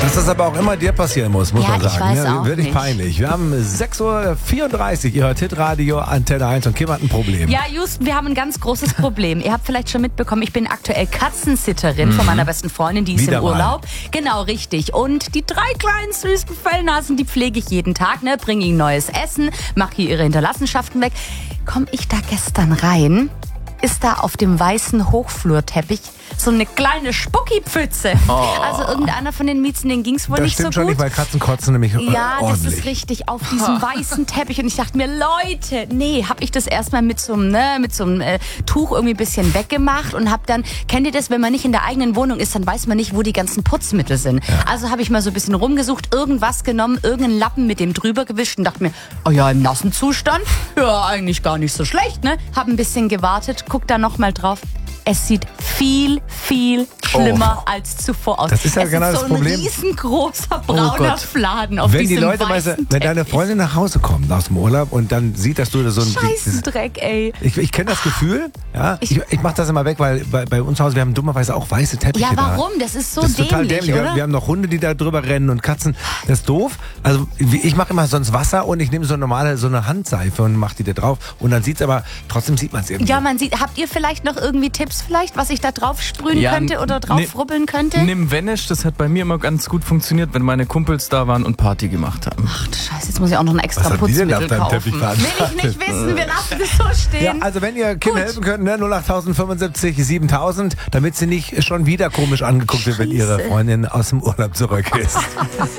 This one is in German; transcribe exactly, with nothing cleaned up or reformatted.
Dass das aber auch immer dir passieren muss, muss Ja, man ich sagen. weiß auch Wirklich nicht. peinlich. Wir haben sechs Uhr vierunddreißig, ihr hört Hitradio, Antenne eins und Kim hat ein Problem. Ja, Houston, wir haben ein ganz großes Problem. Ihr habt vielleicht schon mitbekommen, ich bin aktuell Katzensitterin von meiner besten Freundin, die ist Wieder im mal. Urlaub. Genau, richtig. Und die drei kleinen süßen Fellnasen, die pflege ich jeden Tag, ne? Bringe ihnen neues Essen, mache hier ihre Hinterlassenschaften weg. Komm ich da gestern rein, ist da auf dem weißen Hochflurteppich so eine kleine Spuckipfütze. Oh. Also irgendeiner von den Miezen, denen ging es wohl Das nicht so stimmt gut. schon nicht, weil Katzen kotzen nämlich Ja, ordentlich. das ist richtig, auf diesem weißen Teppich. Und ich dachte mir, Leute, nee, hab ich das erstmal mit so einem, ne, mit so einem äh, Tuch irgendwie ein bisschen weggemacht und hab dann, kennt ihr das, wenn man nicht in der eigenen Wohnung ist, dann weiß man nicht, wo die ganzen Putzmittel sind. Ja. Also habe ich mal so ein bisschen rumgesucht, irgendwas genommen, irgendeinen Lappen mit dem drüber gewischt und dachte mir, oh ja, im nassen Zustand, ja, eigentlich gar nicht so schlecht, ne? Hab ein bisschen gewartet, guck da nochmal drauf. Es sieht viel, viel schlimmer Oh. als zuvor aus. Das ist ja es genau ist das so Problem. ein riesengroßer brauner Gott. Fladen auf Wenn diesem die Leute, weißen weißt du, wenn Teppich. deine Freundin nach Hause kommt aus dem Urlaub und dann sieht, dass du da so ein... Scheißendreck, ey. Ich, ich kenne das Gefühl, ja. Ich, ich, ich mache das immer weg, weil bei, bei uns zu Hause, wir haben dummerweise auch weiße Teppiche Ja, da. warum? Das ist so Das ist total dämlich, dämlich. Wir- oder? Wir haben noch Hunde, die da drüber rennen und Katzen. Das ist doof. Also wie- ich mache immer sonst Wasser und ich nehme so normale, so eine Handseife und mache die da drauf. Und dann sieht's aber, trotzdem sieht man es irgendwie. Ja, man sieht, habt ihr vielleicht noch irgendwie Tipps vielleicht, was ich da drauf sprühen Ja, könnte oder drauf ne- rubbeln könnte? Nimm Vanish, das hat bei mir immer ganz gut funktioniert, wenn meine Kumpels da waren und Party gemacht haben. Ach du Scheiße, jetzt muss ich auch noch ein extra Was hat die denn auf Putzmittel deinem kaufen. Teppich Will veranstaltet? ich nicht wissen, wir lassen das so stehen. Ja, also wenn ihr Kim Gut. helfen könnt, ne, null acht fünfundsiebzig siebentausend, damit sie nicht schon wieder komisch angeguckt wird, wenn ihre Scheiße. Freundin aus dem Urlaub zurück ist.